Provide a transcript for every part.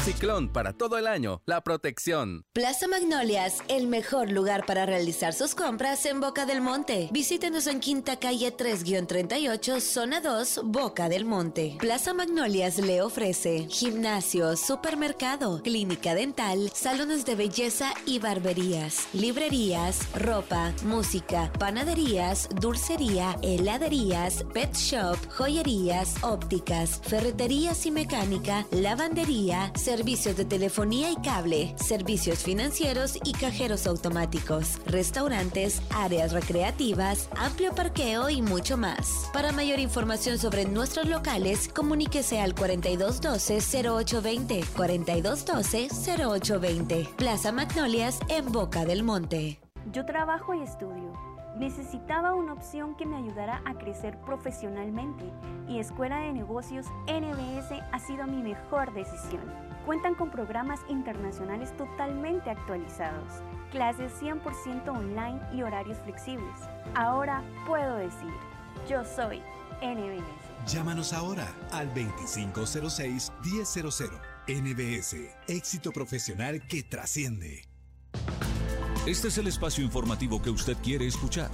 Ciclón para todo el año, la protección. Plaza Magnolias, el mejor lugar para realizar sus compras en Boca del Monte. Visítenos en Quinta Calle 3-38, Zona 2, Boca del Monte. Plaza Magnolias le ofrece gimnasio, supermercado, clínica dental, salones de belleza y barberías, librerías, ropa, música, panaderías, dulcería, heladerías, pet shop, joyerías, ópticas, ferreterías y mecánica, lavandería, servicios de telefonía y cable, servicios financieros y cajeros automáticos, restaurantes, áreas recreativas, amplio parqueo y mucho más. Para mayor información sobre nuestros locales, comuníquese al 4212-0820, 4212-0820. Plaza Magnolias en Boca del Monte. Yo trabajo y estudio. Necesitaba una opción que me ayudara a crecer profesionalmente y Escuela de Negocios NBS ha sido mi mejor decisión. Cuentan con programas internacionales totalmente actualizados, clases 100% online y horarios flexibles. Ahora puedo decir, yo soy NBS. Llámanos ahora al 2506-1000. NBS, éxito profesional que trasciende. Este es el espacio informativo que usted quiere escuchar.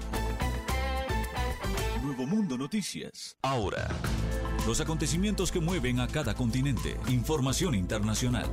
Nuevo Mundo Noticias. Ahora, los acontecimientos que mueven a cada continente. Información internacional.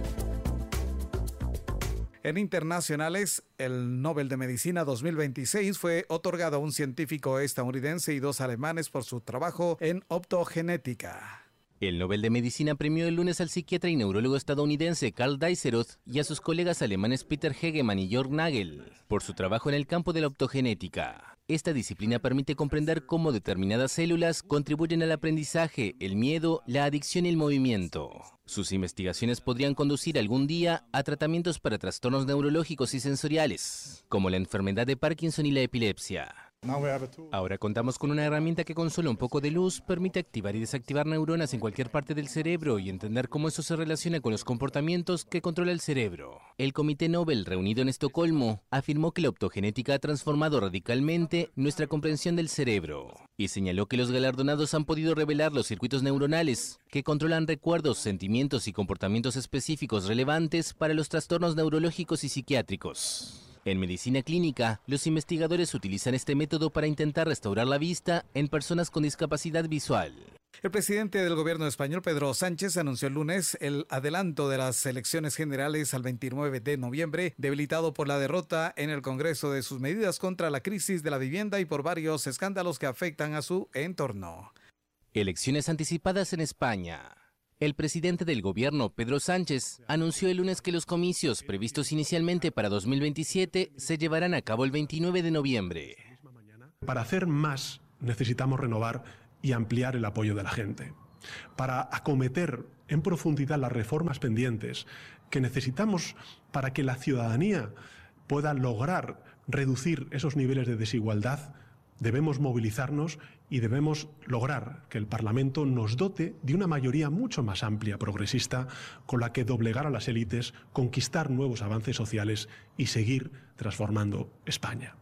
En internacionales, el Nobel de Medicina 2026 fue otorgado a un científico estadounidense y 2 alemanes por su trabajo en optogenética. El Nobel de Medicina premió el lunes al psiquiatra y neurólogo estadounidense Karl Dizeroth y a sus colegas alemanes Peter Hegemann y Jörg Nagel por su trabajo en el campo de la optogenética. Esta disciplina permite comprender cómo determinadas células contribuyen al aprendizaje, el miedo, la adicción y el movimiento. Sus investigaciones podrían conducir algún día a tratamientos para trastornos neurológicos y sensoriales, como la enfermedad de Parkinson y la epilepsia. Ahora contamos con una herramienta que con solo un poco de luz permite activar y desactivar neuronas en cualquier parte del cerebro y entender cómo eso se relaciona con los comportamientos que controla el cerebro. El Comité Nobel, reunido en Estocolmo, afirmó que la optogenética ha transformado radicalmente nuestra comprensión del cerebro y señaló que los galardonados han podido revelar los circuitos neuronales que controlan recuerdos, sentimientos y comportamientos específicos relevantes para los trastornos neurológicos y psiquiátricos. En medicina clínica, los investigadores utilizan este método para intentar restaurar la vista en personas con discapacidad visual. El presidente del gobierno español, Pedro Sánchez, anunció el lunes el adelanto de las elecciones generales al 29 de noviembre, debilitado por la derrota en el Congreso de sus medidas contra la crisis de la vivienda y por varios escándalos que afectan a su entorno. Elecciones anticipadas en España. El presidente del gobierno, Pedro Sánchez, anunció el lunes que los comicios previstos inicialmente para 2027 se llevarán a cabo el 29 de noviembre. Para hacer más necesitamos renovar y ampliar el apoyo de la gente. Para acometer en profundidad las reformas pendientes que necesitamos para que la ciudadanía pueda lograr reducir esos niveles de desigualdad, debemos movilizarnos y debemos lograr que el Parlamento nos dote de una mayoría mucho más amplia, progresista, con la que doblegar a las élites, conquistar nuevos avances sociales y seguir transformando España.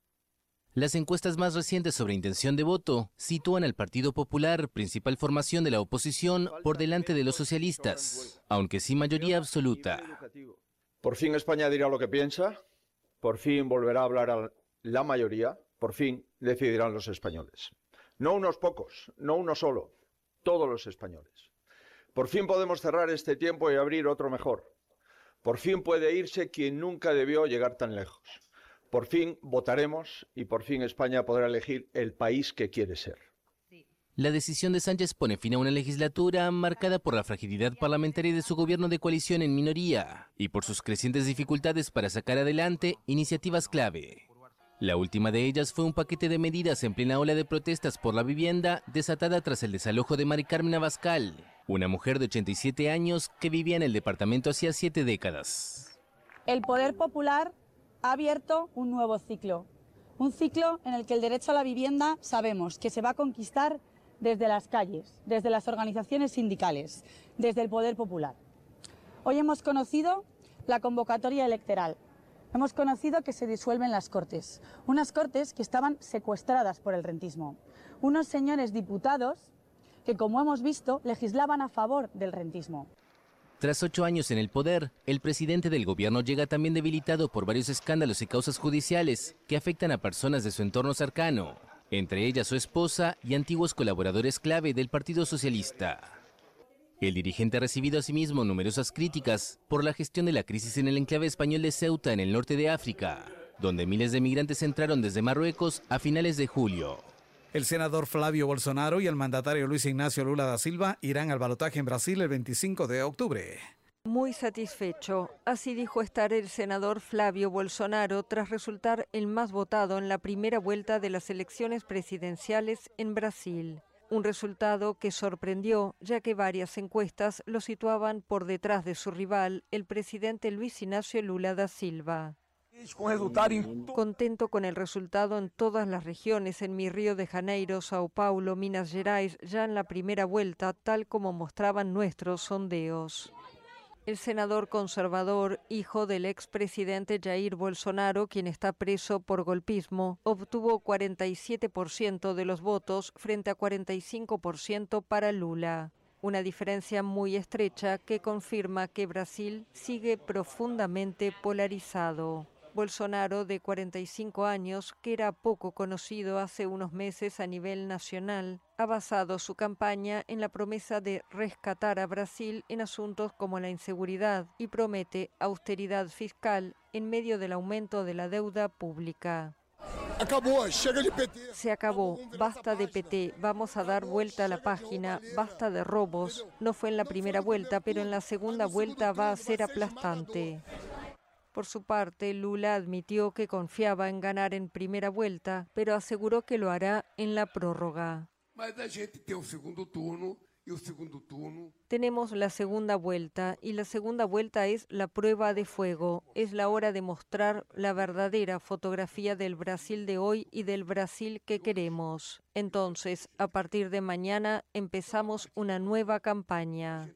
Las encuestas más recientes sobre intención de voto sitúan al Partido Popular, principal formación de la oposición, por delante de los socialistas, aunque sin mayoría absoluta. Por fin España dirá lo que piensa, por fin volverá a hablar a la mayoría. Por fin decidirán los españoles. No unos pocos, no uno solo, todos los españoles. Por fin podemos cerrar este tiempo y abrir otro mejor. Por fin puede irse quien nunca debió llegar tan lejos. Por fin votaremos y por fin España podrá elegir el país que quiere ser. La decisión de Sánchez pone fin a una legislatura marcada por la fragilidad parlamentaria de su gobierno de coalición en minoría y por sus crecientes dificultades para sacar adelante iniciativas clave. La última de ellas fue un paquete de medidas en plena ola de protestas por la vivienda desatada tras el desalojo de Mari Carmen Abascal, una mujer de 87 años que vivía en el departamento hacía 7 décadas. El poder popular ha abierto un nuevo ciclo, un ciclo en el que el derecho a la vivienda sabemos que se va a conquistar desde las calles, desde las organizaciones sindicales, desde el poder popular. Hoy hemos conocido la convocatoria electoral. Hemos conocido que se disuelven las Cortes, unas Cortes que estaban secuestradas por el rentismo. Unos señores diputados que, como hemos visto, legislaban a favor del rentismo. Tras 8 años en el poder, el presidente del gobierno llega también debilitado por varios escándalos y causas judiciales que afectan a personas de su entorno cercano, entre ellas su esposa y antiguos colaboradores clave del Partido Socialista. El dirigente ha recibido asimismo numerosas críticas por la gestión de la crisis en el enclave español de Ceuta, en el norte de África, donde miles de migrantes entraron desde Marruecos a finales de julio. El senador Flavio Bolsonaro y el mandatario Luis Ignacio Lula da Silva irán al balotaje en Brasil el 25 de octubre. Muy satisfecho, así dijo estar el senador Flavio Bolsonaro tras resultar el más votado en la primera vuelta de las elecciones presidenciales en Brasil. Un resultado que sorprendió, ya que varias encuestas lo situaban por detrás de su rival, el presidente Luis Ignacio Lula da Silva. Contento con el resultado en todas las regiones, en mi Río de Janeiro, Sao Paulo, Minas Gerais, ya en la primera vuelta, tal como mostraban nuestros sondeos. El senador conservador, hijo del expresidente Jair Bolsonaro, quien está preso por golpismo, obtuvo 47% de los votos frente a 45% para Lula. Una diferencia muy estrecha que confirma que Brasil sigue profundamente polarizado. Bolsonaro, de 45 años, que era poco conocido hace unos meses a nivel nacional, ha basado su campaña en la promesa de rescatar a Brasil en asuntos como la inseguridad y promete austeridad fiscal en medio del aumento de la deuda pública. Se acabó, basta de PT, vamos a dar vuelta a la página, basta de robos. No fue en la primera vuelta, pero en la segunda vuelta va a ser aplastante. Por su parte, Lula admitió que confiaba en ganar en primera vuelta, pero aseguró que lo hará en la prórroga. Tenemos la segunda vuelta, y la segunda vuelta es la prueba de fuego. Es la hora de mostrar la verdadera fotografía del Brasil de hoy y del Brasil que queremos. Entonces, a partir de mañana, empezamos una nueva campaña.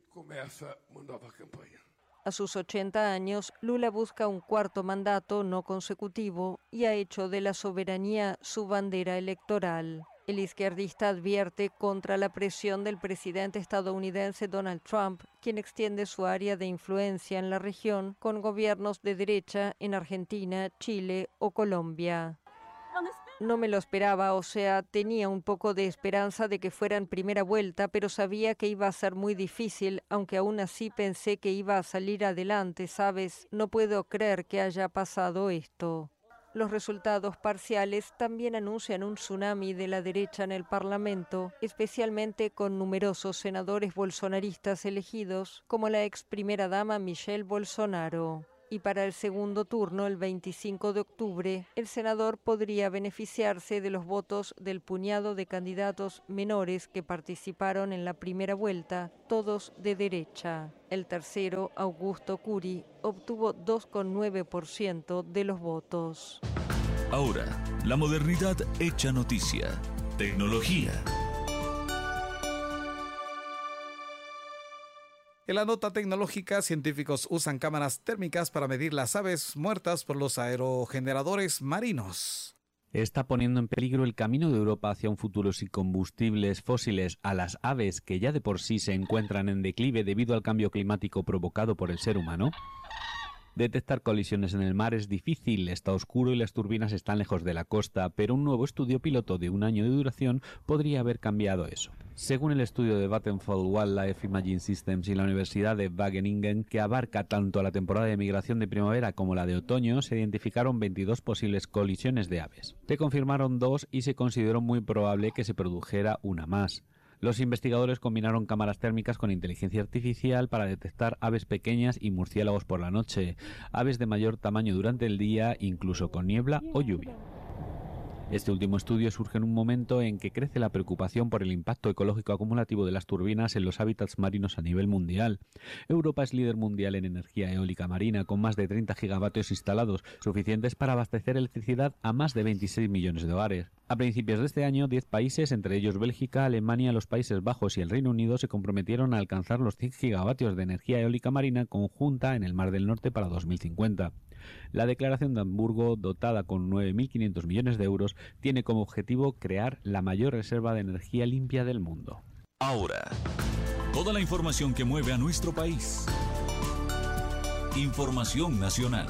A sus 80 años, Lula busca un cuarto mandato no consecutivo y ha hecho de la soberanía su bandera electoral. El izquierdista advierte contra la presión del presidente estadounidense Donald Trump, quien extiende su área de influencia en la región con gobiernos de derecha en Argentina, Chile o Colombia. No me lo esperaba, o sea, tenía un poco de esperanza de que fuera en primera vuelta, pero sabía que iba a ser muy difícil, aunque aún así pensé que iba a salir adelante, ¿sabes? No puedo creer que haya pasado esto. Los resultados parciales también anuncian un tsunami de la derecha en el Parlamento, especialmente con numerosos senadores bolsonaristas elegidos, como la ex primera dama Michelle Bolsonaro. Y para el segundo turno, el 25 de octubre, el senador podría beneficiarse de los votos del puñado de candidatos menores que participaron en la primera vuelta, todos de derecha. El tercero, Augusto Curi, obtuvo 2,9% de los votos. Ahora, la modernidad hecha noticia. Tecnología. En la nota tecnológica, científicos usan cámaras térmicas para medir las aves muertas por los aerogeneradores marinos. Está poniendo en peligro el camino de Europa hacia un futuro sin combustibles fósiles a las aves que ya de por sí se encuentran en declive debido al cambio climático provocado por el ser humano. Detectar colisiones en el mar es difícil, está oscuro y las turbinas están lejos de la costa, pero un nuevo estudio piloto de 1 año de duración podría haber cambiado eso. Según el estudio de Vattenfall Wildlife Imaging Systems y la Universidad de Wageningen, que abarca tanto la temporada de migración de primavera como la de otoño, se identificaron 22 posibles colisiones de aves. Se confirmaron 2 y se consideró muy probable que se produjera una más. Los investigadores combinaron cámaras térmicas con inteligencia artificial para detectar aves pequeñas y murciélagos por la noche, aves de mayor tamaño durante el día, incluso con niebla o lluvia. Este último estudio surge en un momento en que crece la preocupación por el impacto ecológico acumulativo de las turbinas en los hábitats marinos a nivel mundial. Europa es líder mundial en energía eólica marina, con más de 30 gigavatios instalados, suficientes para abastecer electricidad a más de 26 millones de hogares. A principios de este año, 10 países, entre ellos Bélgica, Alemania, los Países Bajos y el Reino Unido, se comprometieron a alcanzar los 100 gigavatios de energía eólica marina conjunta en el Mar del Norte para 2050. La Declaración de Hamburgo, dotada con 9.500 millones de euros, tiene como objetivo crear la mayor reserva de energía limpia del mundo. Ahora, toda la información que mueve a nuestro país. Información nacional.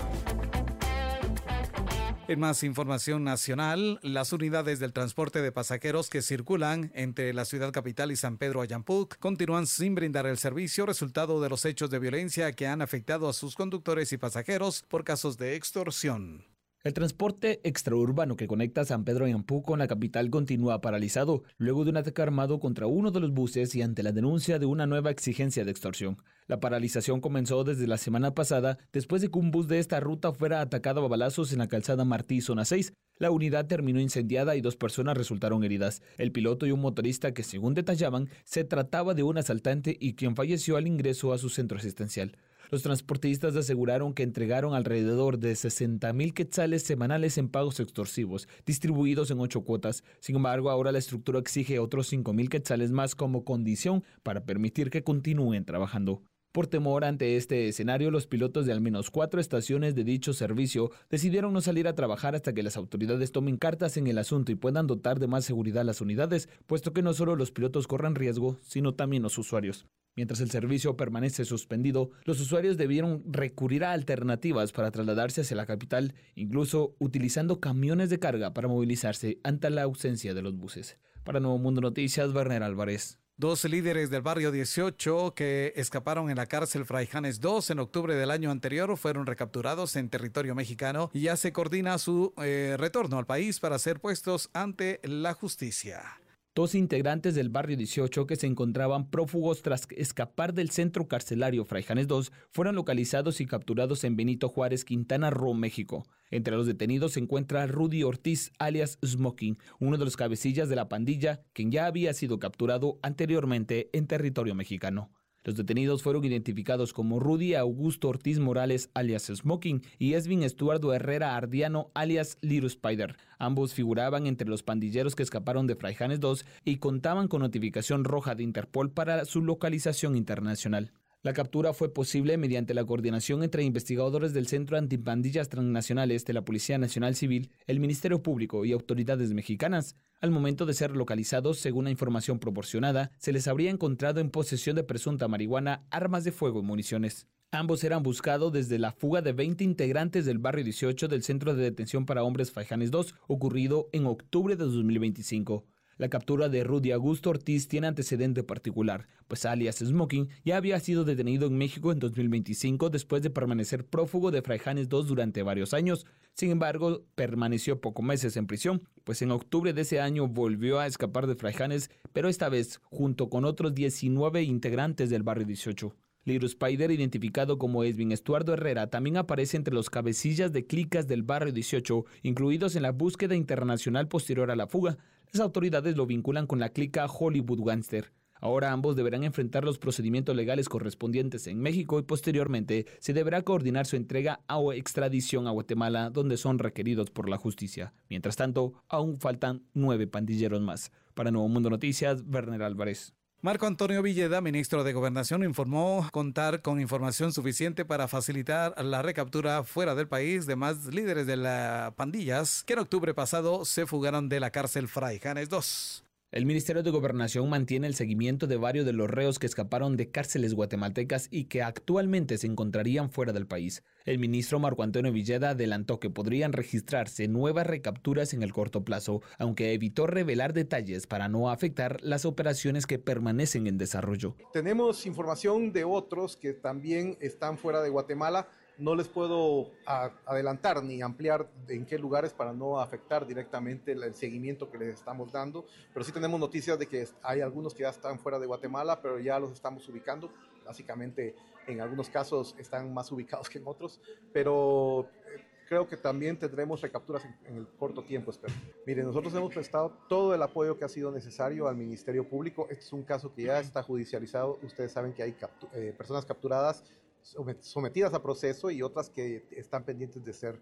En más información nacional, las unidades del transporte de pasajeros que circulan entre la ciudad capital y San Pedro Ayampuc continúan sin brindar el servicio, resultado de los hechos de violencia que han afectado a sus conductores y pasajeros por casos de extorsión. El transporte extraurbano que conecta San Pedro Ayampuc con la capital continúa paralizado luego de un ataque armado contra uno de los buses y ante la denuncia de una nueva exigencia de extorsión. La paralización comenzó desde la semana pasada después de que un bus de esta ruta fuera atacado a balazos en la calzada Martí, zona 6. La unidad terminó incendiada y 2 personas resultaron heridas. El piloto y un motorista que, según detallaban, se trataba de un asaltante y quien falleció al ingreso a su centro asistencial. Los transportistas aseguraron que entregaron alrededor de 60,000 quetzales semanales en pagos extorsivos, distribuidos en 8 cuotas. Sin embargo, ahora la estructura exige otros 5,000 quetzales más como condición para permitir que continúen trabajando. Por temor ante este escenario, los pilotos de al menos 4 estaciones de dicho servicio decidieron no salir a trabajar hasta que las autoridades tomen cartas en el asunto y puedan dotar de más seguridad a las unidades, puesto que no solo los pilotos corren riesgo, sino también los usuarios. Mientras el servicio permanece suspendido, los usuarios debieron recurrir a alternativas para trasladarse hacia la capital, incluso utilizando camiones de carga para movilizarse ante la ausencia de los buses. Para Nuevo Mundo Noticias, Werner Álvarez. 2 líderes del barrio 18 que escaparon en la cárcel Fray Janes II en octubre del año anterior fueron recapturados en territorio mexicano y ya se coordina su retorno al país para ser puestos ante la justicia. 2 integrantes del barrio 18 que se encontraban prófugos tras escapar del centro carcelario Fray Janes II fueron localizados y capturados en Benito Juárez, Quintana Roo, México. Entre los detenidos se encuentra Rudy Ortiz, alias Smoking, uno de los cabecillas de la pandilla, quien ya había sido capturado anteriormente en territorio mexicano. Los detenidos fueron identificados como Rudy Augusto Ortiz Morales, alias Smoking, y Esvin Estuardo Herrera Ardiano, alias Little Spider. Ambos figuraban entre los pandilleros que escaparon de Fray Janes II y contaban con notificación roja de Interpol para su localización internacional. La captura fue posible mediante la coordinación entre investigadores del Centro Antipandillas Transnacionales de la Policía Nacional Civil, el Ministerio Público y autoridades mexicanas. Al momento de ser localizados, según la información proporcionada, se les habría encontrado en posesión de presunta marihuana, armas de fuego y municiones. Ambos eran buscados desde la fuga de 20 integrantes del barrio 18 del Centro de Detención para Hombres Fray Janes II, ocurrido en octubre de 2025. La captura de Rudy Augusto Ortiz tiene antecedente particular, pues alias Smoking ya había sido detenido en México en 2025 después de permanecer prófugo de Fray Janes II durante varios años. Sin embargo, permaneció pocos meses en prisión, pues en octubre de ese año volvió a escapar de Fray Janes, pero esta vez junto con otros 19 integrantes del barrio 18. Little Spider, identificado como Esvin Estuardo Herrera, también aparece entre los cabecillas de clicas del barrio 18, incluidos en la búsqueda internacional posterior a la fuga. Las autoridades lo vinculan con la clica Hollywood Gangster. Ahora ambos deberán enfrentar los procedimientos legales correspondientes en México y posteriormente se deberá coordinar su entrega o extradición a Guatemala, donde son requeridos por la justicia. Mientras tanto, aún faltan 9 pandilleros más. Para Nuevo Mundo Noticias, Werner Álvarez. Marco Antonio Villeda, ministro de Gobernación, informó contar con información suficiente para facilitar la recaptura fuera del país de más líderes de las pandillas que en octubre pasado se fugaron de la cárcel Fray Janes II. El Ministerio de Gobernación mantiene el seguimiento de varios de los reos que escaparon de cárceles guatemaltecas y que actualmente se encontrarían fuera del país. El ministro Marco Antonio Villeda adelantó que podrían registrarse nuevas recapturas en el corto plazo, aunque evitó revelar detalles para no afectar las operaciones que permanecen en desarrollo. Tenemos información de otros que también están fuera de Guatemala. No les puedo adelantar ni ampliar en qué lugares para no afectar directamente el seguimiento que les estamos dando, pero sí tenemos noticias de que hay algunos que ya están fuera de Guatemala, pero ya los estamos ubicando. Básicamente, en algunos casos están más ubicados que en otros, pero creo que también tendremos recapturas en el corto tiempo, espero. Miren, nosotros hemos prestado todo el apoyo que ha sido necesario al Ministerio Público. Este es un caso que ya está judicializado. Ustedes saben que hay personas capturadas sometidas a proceso y otras que están pendientes de ser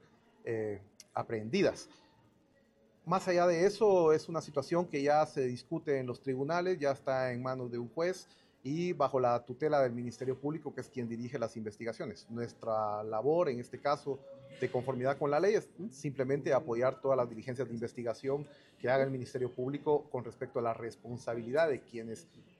aprehendidas. Más allá de eso, es una situación que ya se discute en los tribunales, ya está en manos de un juez y bajo la tutela del Ministerio Público, que es quien dirige las investigaciones. Nuestra labor, en este caso, de conformidad con la ley, es simplemente apoyar todas las diligencias de investigación que haga el Ministerio Público con respecto a la responsabilidad de quienes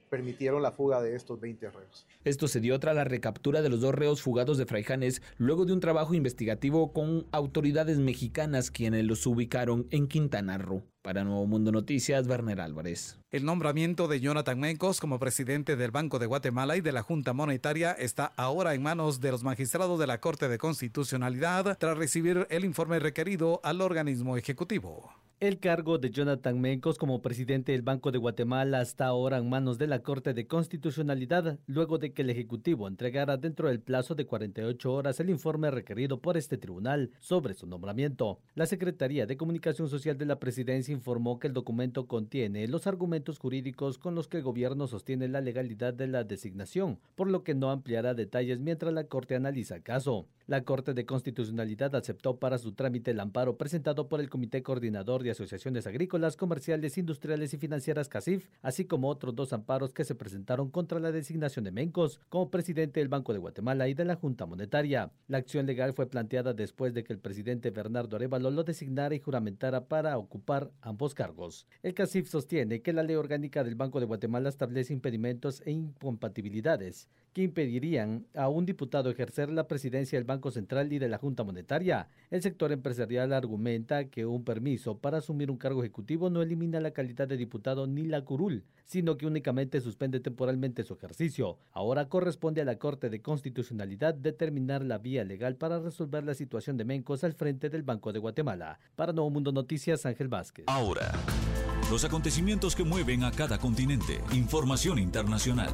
permitieron la fuga de estos 20 reos. Esto se dio tras la recaptura de los 2 reos fugados de Fraijanes, luego de un trabajo investigativo con autoridades mexicanas quienes los ubicaron en Quintana Roo. Para Nuevo Mundo Noticias, Werner Álvarez. El nombramiento de Jonathan Mencos como presidente del Banco de Guatemala y de la Junta Monetaria está ahora en manos de los magistrados de la Corte de Constitucionalidad tras recibir el informe requerido al organismo ejecutivo. El cargo de Jonathan Mencos como presidente del Banco de Guatemala está ahora en manos de la Corte de Constitucionalidad, luego de que el Ejecutivo entregara dentro del plazo de 48 horas el informe requerido por este tribunal sobre su nombramiento. La Secretaría de Comunicación Social de la Presidencia informó que el documento contiene los argumentos jurídicos con los que el gobierno sostiene la legalidad de la designación, por lo que no ampliará detalles mientras la Corte analiza el caso. La Corte de Constitucionalidad aceptó para su trámite el amparo presentado por el Comité Coordinador de Asociaciones Agrícolas, Comerciales, Industriales y Financieras CACIF, así como otros 2 amparos que se presentaron contra la designación de Mencos como presidente del Banco de Guatemala y de la Junta Monetaria. La acción legal fue planteada después de que el presidente Bernardo Arévalo lo designara y juramentara para ocupar ambos cargos. El CACIF sostiene que la ley orgánica del Banco de Guatemala establece impedimentos e incompatibilidades que impedirían a un diputado ejercer la presidencia del Banco Central y de la Junta Monetaria. El sector empresarial argumenta que un permiso para asumir un cargo ejecutivo no elimina la calidad de diputado ni la curul, sino que únicamente suspende temporalmente su ejercicio. Ahora corresponde a la Corte de Constitucionalidad determinar la vía legal para resolver la situación de Mencos al frente del Banco de Guatemala. Para Nuevo Mundo Noticias, Ángel Vázquez. Ahora, los acontecimientos que mueven a cada continente. Información internacional.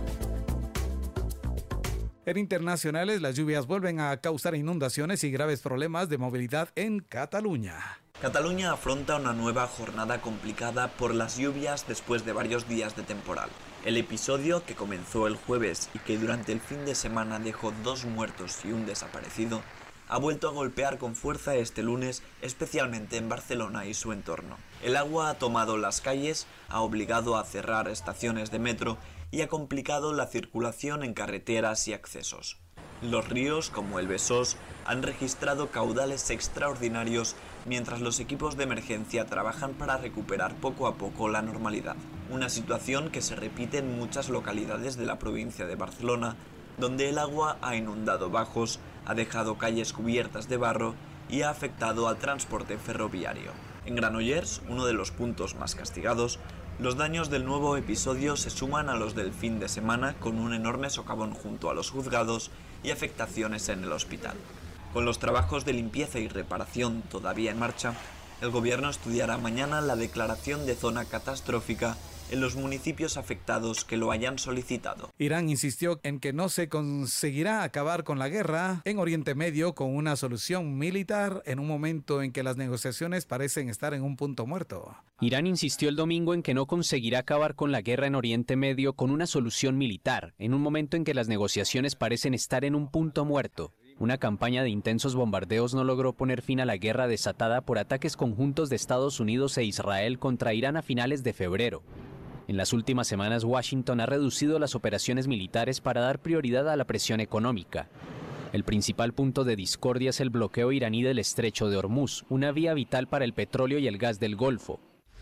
En internacionales, las lluvias vuelven a causar inundaciones y graves problemas de movilidad en Cataluña. Cataluña afronta una nueva jornada complicada por las lluvias después de varios días de temporal. El episodio, que comenzó el jueves y que durante el fin de semana dejó 2 muertos y un desaparecido, ha vuelto a golpear con fuerza este lunes, especialmente en Barcelona y su entorno. El agua ha tomado las calles, ha obligado a cerrar estaciones de metro y ha complicado la circulación en carreteras y accesos. Los ríos, como el Besós, han registrado caudales extraordinarios mientras los equipos de emergencia trabajan para recuperar poco a poco la normalidad. Una situación que se repite en muchas localidades de la provincia de Barcelona, donde el agua ha inundado bajos, ha dejado calles cubiertas de barro y ha afectado al transporte ferroviario. En Granollers, uno de los puntos más castigados, los daños del nuevo episodio se suman a los del fin de semana, con un enorme socavón junto a los juzgados y afectaciones en el hospital. Con los trabajos de limpieza y reparación todavía en marcha, el gobierno estudiará mañana la declaración de zona catastrófica en los municipios afectados que lo hayan solicitado. Irán insistió en que no se conseguirá acabar con la guerra en Oriente Medio con una solución militar en un momento en que las negociaciones parecen estar en un punto muerto. Irán insistió el domingo en que no conseguirá acabar con la guerra en Oriente Medio con una solución militar, en un momento en que las negociaciones parecen estar en un punto muerto. Una campaña de intensos bombardeos no logró poner fin a la guerra desatada por ataques conjuntos de Estados Unidos e Israel contra Irán a finales de febrero. En las últimas semanas, Washington ha reducido las operaciones militares para dar prioridad a la presión económica. El principal punto de discordia es el bloqueo iraní del estrecho de Hormuz, una vía vital para el petróleo y el gas del Golfo.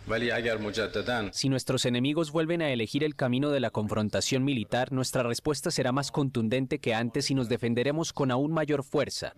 Si nuestros enemigos vuelven a elegir el camino de la confrontación militar, nuestra respuesta será más contundente que antes y nos defenderemos con aún mayor fuerza.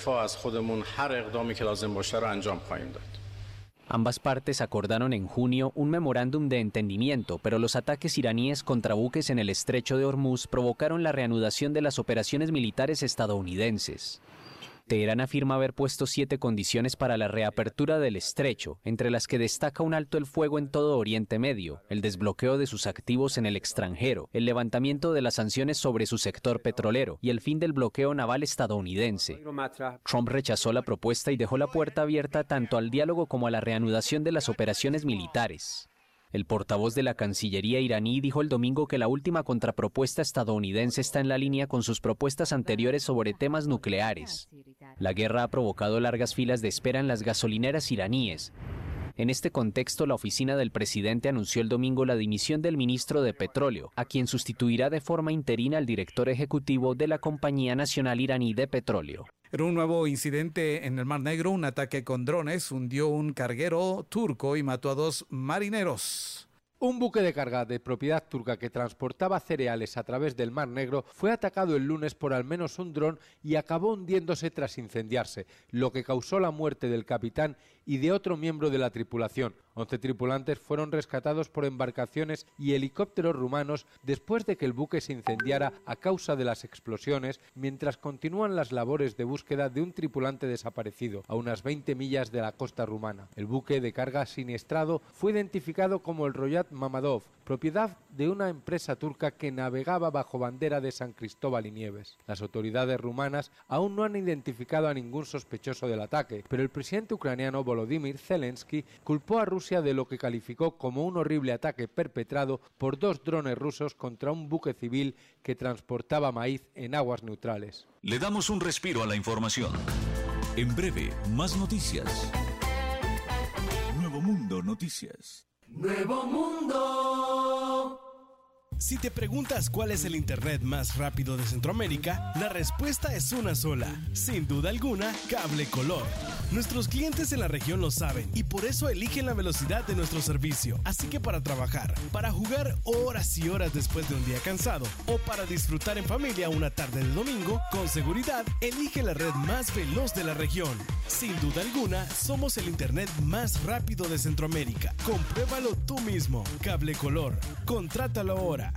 Ambas partes acordaron en junio un memorándum de entendimiento, pero los ataques iraníes contra buques en el estrecho de Hormuz provocaron la reanudación de las operaciones militares estadounidenses. Teherán afirma haber puesto 7 condiciones para la reapertura del estrecho, entre las que destaca un alto el fuego en todo Oriente Medio, el desbloqueo de sus activos en el extranjero, el levantamiento de las sanciones sobre su sector petrolero y el fin del bloqueo naval estadounidense. Trump rechazó la propuesta y dejó la puerta abierta tanto al diálogo como a la reanudación de las operaciones militares. El portavoz de la Cancillería iraní dijo el domingo que la última contrapropuesta estadounidense está en la línea con sus propuestas anteriores sobre temas nucleares. La guerra ha provocado largas filas de espera en las gasolineras iraníes. En este contexto, la oficina del presidente anunció el domingo la dimisión del ministro de Petróleo, a quien sustituirá de forma interina al director ejecutivo de la Compañía Nacional Iraní de Petróleo. En un nuevo incidente en el Mar Negro, un ataque con drones hundió un carguero turco y mató a 2 marineros. Un buque de carga de propiedad turca que transportaba cereales a través del Mar Negro fue atacado el lunes por al menos un dron y acabó hundiéndose tras incendiarse, lo que causó la muerte del capitán y de otro miembro de la tripulación. 11 tripulantes fueron rescatados por embarcaciones y helicópteros rumanos después de que el buque se incendiara a causa de las explosiones, mientras continúan las labores de búsqueda de un tripulante desaparecido a unas 20 millas de la costa rumana. El buque de carga siniestrado fue identificado como el Royat Mamadov, propiedad de una empresa turca que navegaba bajo bandera de San Cristóbal y Nieves. Las autoridades rumanas aún no han identificado a ningún sospechoso del ataque, pero el presidente ucraniano Volodymyr Zelensky culpó a Rusia de lo que calificó como un horrible ataque perpetrado por 2 drones rusos contra un buque civil que transportaba maíz en aguas neutrales. Le damos un respiro a la información. En breve, más noticias. Nuevo Mundo Noticias. Nuevo Mundo. Si te preguntas cuál es el internet más rápido de Centroamérica, la respuesta es una sola. Sin duda alguna, Cable Color. Nuestros clientes en la región lo saben y por eso eligen la velocidad de nuestro servicio. Así que para trabajar, para jugar horas y horas después de un día cansado o para disfrutar en familia una tarde de domingo, con seguridad, elige la red más veloz de la región. Sin duda alguna, somos el internet más rápido de Centroamérica. Compruébalo tú mismo. Cable Color. Contrátalo ahora.